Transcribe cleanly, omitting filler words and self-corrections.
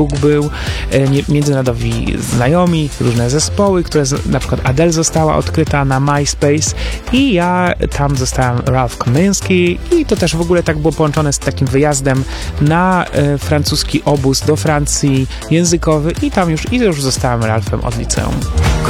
Facebook był, międzynarodowi znajomi, różne zespoły, na przykład Adele została odkryta na MySpace i ja tam zostałem Ralph Kamiński i to też w ogóle tak było połączone z takim wyjazdem na francuski obóz do Francji językowy i tam już zostałem Ralphem od liceum.